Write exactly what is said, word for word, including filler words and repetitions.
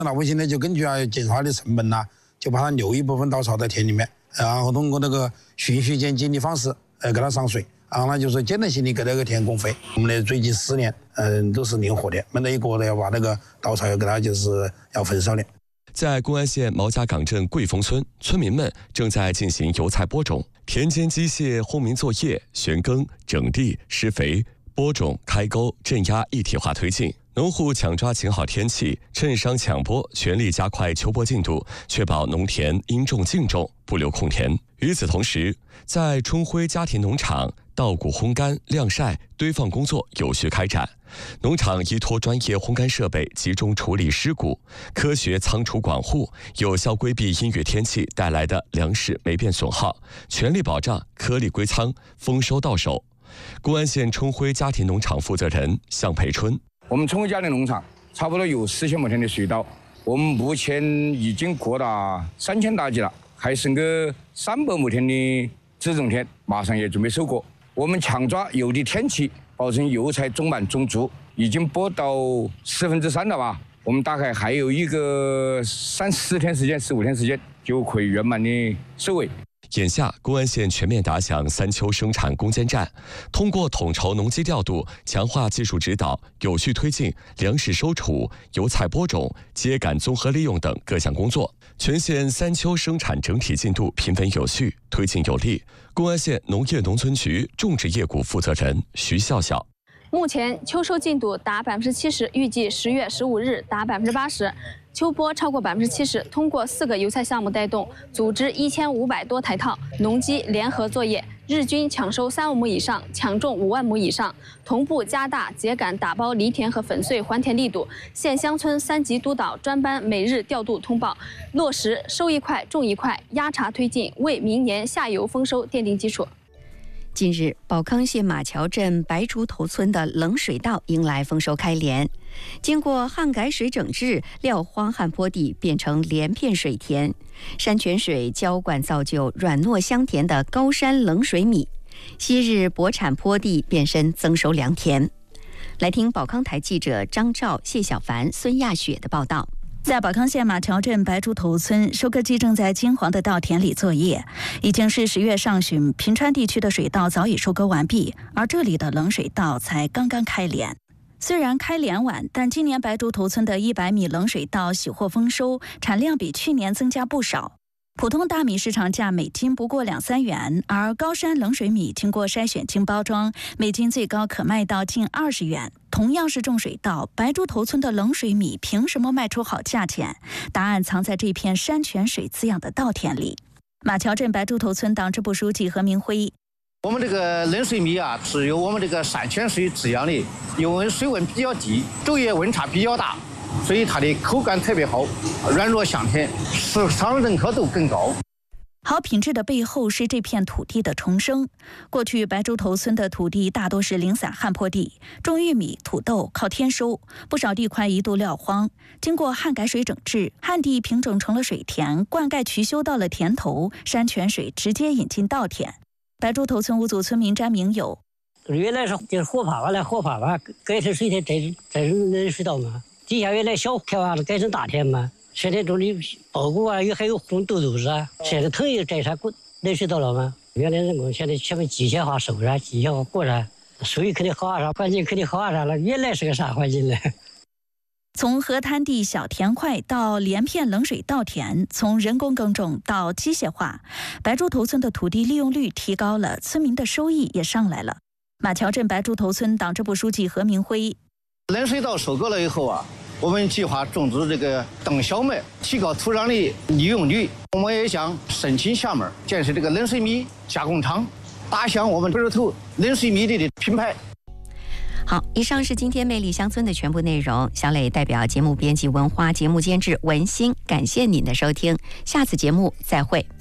那我现在就根据啊减少它的成本呐，就把它留一部分稻草在田里面，然后通过那个循序渐进的方式，呃，给它上水，然后呢就是阶段性的给那个田供肥。我们的最近十年，嗯、呃，都是灵活的，每一个的要把那个稻草要给它就是要焚烧的。 在公安县毛家岗镇桂峰村，村民们正在进行油菜播种，田间机械轰鸣作业，旋耕、整地、施肥、播种、开沟、镇压一体化推进。农户抢抓晴好天气，趁商抢播，全力加快秋播进度，确保农田应种尽种，不留空田。与此同时，在春晖家庭农场，稻谷烘干、晾晒、堆放工作有序开展。农场依托专业烘干设备，集中处理湿谷，科学仓储管护，有效规避阴雨天气带来的粮食霉变损耗，全力保障颗粒归仓、丰收到手。公安县春晖家庭农场负责人向培春。 我们春晖家庭农场差不多有四千亩田的水稻，我们目前已经扩大三千大畦了，还剩个三百亩田的自种田，马上也准备收割。我们强抓有利天气，保证油菜种满种足，已经播到四分之三了吧？我们大概还有一个三四天时间、十五天时间就可以圆满的收尾。 眼下，公安县全面打响三秋生产攻坚战，通过统筹农机调度、强化技术指导，有序推进粮食收储、油菜播种、秸秆综合利用等各项工作，全县三秋生产整体进度平稳有序，推进有力。公安县农业农村局种植业股负责人徐笑笑。 目前秋收进度达百分之七十，预计十月十五日达百分之八十。秋播超过百分之七十，通过四个油菜项目带动，组织一千五百多台套农机联合作业，日均抢收三万亩以上，抢种五万亩以上，同步加大秸秆打包犁田和粉碎还田力度。县乡村三级督导专班每日调度通报，落实收一块种一块，压茬推进，为明年下游丰收奠定基础。 近日，保康县马桥镇白竹头村的冷水稻迎来丰收开镰，经过旱改水整治，撂荒旱坡地变成连片水田，山泉水浇灌造就软糯香甜的高山冷水米。昔日薄产坡地变身增收良田。来听保康台记者张兆、谢小凡、孙亚雪的报道。 在保康县马桥镇白竹头村，收割机正在金黄的稻田里作业。已经是十月上旬，平川地区的水稻早已收割完毕，而这里的冷水稻才刚刚开镰。虽然开镰晚，但今年白竹头村的一百米冷水稻喜获丰收，产量比去年增加不少。普通大米市场价每斤不过两三元，而高山冷水米经过筛选精包装，每斤最高可卖到近二十元。同样是种水稻，白竹头村的冷水米凭什么卖出好价钱？答案藏在这片山泉水滋养的稻田里。马桥镇白竹头村党支部书记何明辉： 我们这个冷水米啊，是由我们这个山泉水滋养的，因为水温比较低，昼夜温差比较大，所以它的口感特别好，软糯香甜，市场认可度更高。 好品质的背后是这片土地的重生。过去白竹头村的土地大多是零散旱坡地，种玉米、土豆靠天收，不少地块一度撂荒。经过旱改水整治，旱地平整成了水田，灌溉渠修到了田头，山泉水直接引进稻田。白竹头村五组村民詹明友： 原来是就是火爬完了，火爬完改成水田，这这是冷水稻嘛。底下原来小开完了，改成大田嘛。现在种的苞谷啊，有还有种豆豆子啊，现在统一摘下冷水稻了吗？原来人工现在全部机械化收噻，机械化过噻，水肯定好啊，环境肯定好啊，了原来是个啥环境呢？ 从河滩地小田块到连片冷水稻田，从人工耕种到机械化，白竹头村的土地利用率提高了，村民的收益也上来了。马桥镇白竹头村党支部书记何明辉： 冷水稻收割了以后啊，我们计划种植这个等小麦，提高土壤的利用率。我们也想申请厦门建设这个冷水米加工厂，打响我们白竹头冷水米的品牌。 好，以上是今天魅力乡村的全部内容。小磊代表节目编辑文花、节目监制文心，感谢您的收听，下次节目再会。